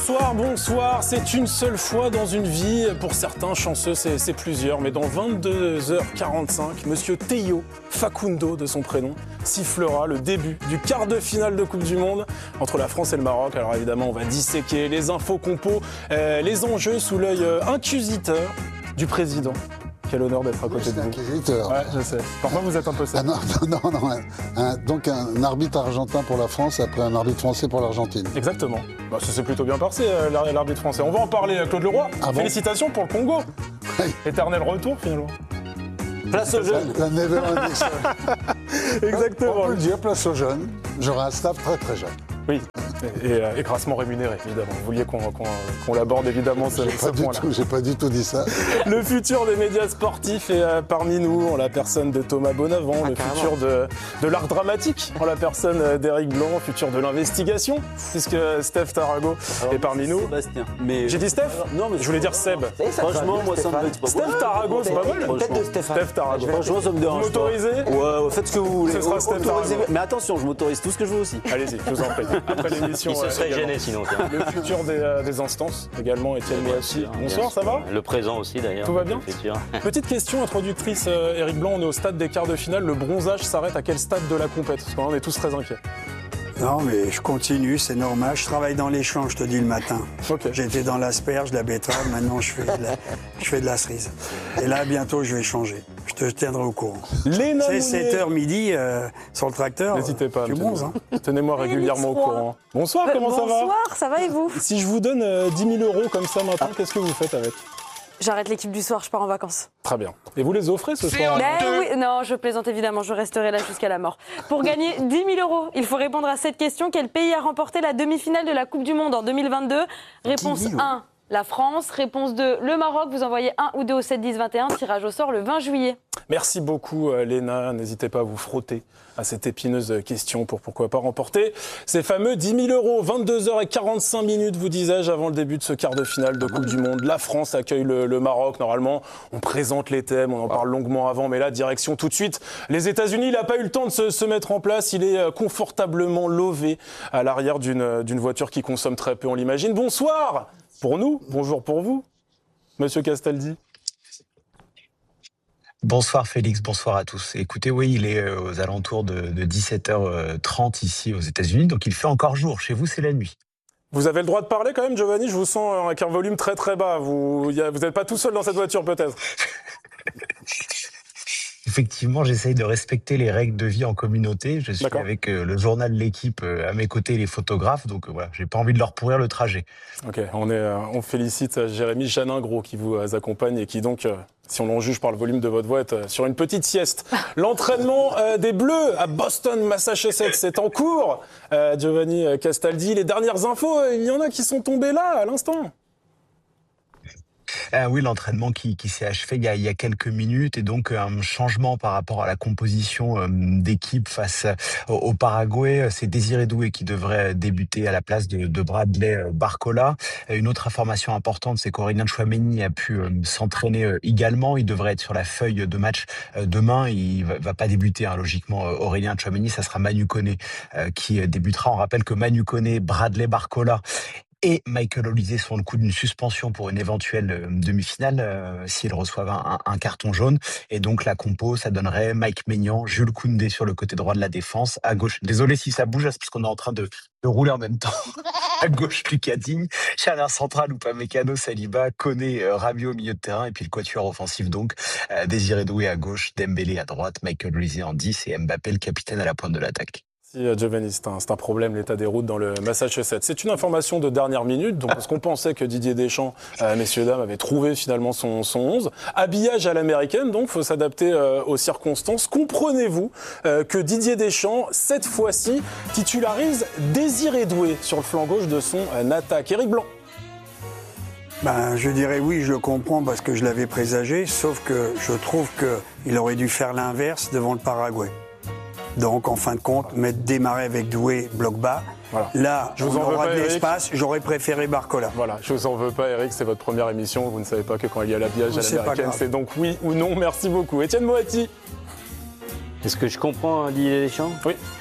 Bonsoir. C'est une seule fois dans une vie. Pour certains, chanceux, c'est plusieurs. Mais dans 22h45, Monsieur Théo Facundo, de son prénom, sifflera le début du quart de finale de Coupe du Monde entre la France et le Maroc. Alors évidemment, on va disséquer les infos compos, les enjeux sous l'œil inquisiteur du président. Quel honneur d'être à côté de vous. Inquisiteur. Ouais, je sais. Parfois, vous êtes un peu ça. Non. Donc, un arbitre argentin pour la France après un arbitre français pour l'Argentine. Exactement. Bah, ça s'est plutôt bien passé, l'arbitre français. On va en parler, Claude Leroy. Ah bon. Félicitations pour le Congo. Oui. Éternel retour, finalement. Place aux jeunes. La never ending story. Exactement. On peut le dire, place aux jeunes. J'aurai un staff très très jeune. Oui. Et grassement rémunéré, évidemment. Vous vouliez qu'on l'aborde, évidemment, ce point-là. J'ai pas du tout dit ça. Le futur des médias sportifs est parmi nous, en la personne de Thomas Bonavent, le futur de l'art dramatique, en la personne d'Éric Blanc, le futur de l'investigation, puisque Steph Tarago est parmi nous. Sébastien. J'ai dit Steph ? Non, mais je voulais dire Seb. Franchement, moi, ça me vexe pas. Steph Tarago, c'est pas mal. Peut-être de Stéphane. Steph Tarago. Franchement, ça me dérange pas. Vous m'autorisez ? Ouais, faites ce que vous voulez. Ce sera Steph Tarago. Mais attention, je m'autorise tout ce que je veux aussi. Allez-y, je vous en prie. Après l'émission. Il se serait également. gêné sinon. Le futur des instances, également, Étienne Moassi. Bonsoir, ça va ? Le présent aussi d'ailleurs. Tout va bien ? Le futur. Petite question introductrice, Éric Blanc, on est au stade des quarts de finale. Le bronzage s'arrête à quel stade de la compète ? Parce qu'on est tous très inquiets. Non, mais je continue, c'est normal. Je travaille dans les champs, je te dis, le matin. Ok. J'étais dans l'asperge, la betterave, maintenant je fais de la cerise. Et là, bientôt, je vais changer. Je te tiendrai au courant. Léna C'est Mounier. 7h midi sur le tracteur. N'hésitez pas à Tu me bronzes, tenir. hein. Tenez-moi régulièrement au Félix courant. Bonsoir, comment ça va ? Bonsoir, ça va et vous ? Si je vous donne 10 000 euros comme ça maintenant, qu'est-ce que vous faites avec ? J'arrête l'équipe du soir, je pars en vacances. Très bien. Et vous les offrez ce soir ? Mais oui, non, je plaisante évidemment, je resterai là jusqu'à la mort. Pour gagner 10 000 euros, il faut répondre à cette question. Quel pays a remporté la demi-finale de la Coupe du Monde en 2022 ? Réponse 1, la France. Réponse 2, le Maroc. Vous envoyez 1 ou 2 au 7 10 21. Tirage au sort le 20 juillet. Merci beaucoup, Léna. N'hésitez pas à vous frotter à cette épineuse question pour pourquoi pas remporter ces fameux 10 000 euros. 22h45, vous disais-je, avant le début de ce quart de finale de Coupe du Monde. La France accueille le Maroc. Normalement, on présente les thèmes, on en parle longuement avant, mais là, direction tout de suite. Les États-Unis, il n'a pas eu le temps de se mettre en place. Il est confortablement lové à l'arrière d'une voiture qui consomme très peu, on l'imagine. Bonsoir pour nous, bonjour pour vous, Monsieur Castaldi. Bonsoir Félix, bonsoir à tous. Écoutez, oui, il est aux alentours de 17h30 ici aux États-Unis, donc il fait encore jour. Chez vous, c'est la nuit. Vous avez le droit de parler quand même, Giovanni. Je vous sens avec un volume très très bas. Vous n'êtes pas tout seul dans cette voiture peut-être. Effectivement, j'essaye de respecter les règles de vie en communauté. Je suis avec le journal L'Équipe à mes côtés, les photographes, donc voilà, j'ai pas envie de leur pourrir le trajet. Ok, on félicite Jérémy Janin-Gros qui vous accompagne et qui donc, si on en juge par le volume de votre voix, est sur une petite sieste. L'entraînement des Bleus à Boston, Massachusetts, c'est en cours. Giovanni Castaldi, les dernières infos, il y en a qui sont tombées là à l'instant. Oui, l'entraînement qui s'est achevé il y a quelques minutes et donc un changement par rapport à la composition d'équipe face au Paraguay. C'est Désiré Doué qui devrait débuter à la place de Bradley Barcola. Une autre information importante, c'est qu'Aurélien Tchouaméni a pu s'entraîner également. Il devrait être sur la feuille de match demain. Il va pas débuter, hein, logiquement, Aurélien Tchouaméni. Ça sera Manu Koné qui débutera. On rappelle que Manu Koné, Bradley Barcola et Michael Olise sont le coup d'une suspension pour une éventuelle demi-finale s'ils reçoivent un carton jaune. Et donc la compo, ça donnerait Mike Maignan, Jules Koundé sur le côté droit de la défense. À gauche, désolé si ça bouge, c'est parce qu'on est en train de rouler en même temps. À gauche, Lucas Digne, charnière centrale, Upamecano, Saliba, Koné, Rabiot au milieu de terrain. Et puis le quatuor offensif donc, Désiré Doué à gauche, Dembélé à droite, Michael Olise en 10 et Mbappé le capitaine à la pointe de l'attaque. Giovanni, c'est un problème, l'état des routes dans le Massachusetts. C'est une information de dernière minute, donc parce qu'on pensait que Didier Deschamps, messieurs, dames, avait trouvé finalement son 11. Habillage à l'américaine, donc, il faut s'adapter aux circonstances. Comprenez-vous que Didier Deschamps, cette fois-ci, titularise Désiré Doué sur le flanc gauche de son attaque. Éric Blanc. Je dirais oui, je le comprends parce que je l'avais présagé, sauf que je trouve qu'il aurait dû faire l'inverse devant le Paraguay. Donc, en fin de compte, démarrer avec Doué, bloc bas. Voilà. Là, on aura de l'espace. J'aurais préféré Barcola. Voilà, je vous en veux pas, Eric, c'est votre première émission. Vous ne savez pas que quand il y a l'habillage à l'américaine, c'est donc oui ou non. Merci beaucoup. Étienne Moati. Est-ce que je comprends Didier Deschamps ?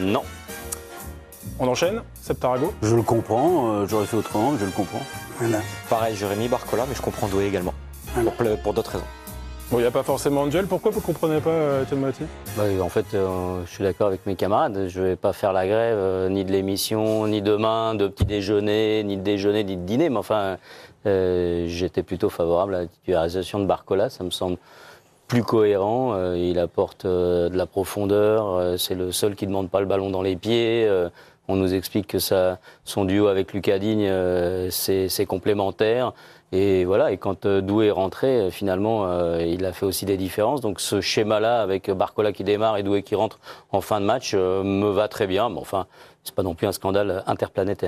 Oui. Non. On enchaîne, Seb Tarago. Je le comprends, j'aurais fait autrement, mais je le comprends. Voilà. Pareil, j'aurais mis Barcola, mais je comprends Doué également. Pour d'autres raisons. Bon, il n'y a pas forcément de duel. Pourquoi vous ne comprenez pas, Étienne Moatier? En fait, je suis d'accord avec mes camarades. Je ne vais pas faire la grève, ni de l'émission, ni demain, de petit déjeuner, ni de déjeuner, ni de dîner. Mais enfin, j'étais plutôt favorable à la titularisation de Barcola. Ça me semble plus cohérent. Il apporte de la profondeur. C'est le seul qui ne demande pas le ballon dans les pieds. On nous explique que son duo avec Lucas Digne, c'est complémentaire. Et voilà, et quand Doué est rentré, finalement, il a fait aussi des différences. Donc ce schéma-là, avec Barcola qui démarre et Doué qui rentre en fin de match, me va très bien. Mais enfin, c'est pas non plus un scandale interplanétaire.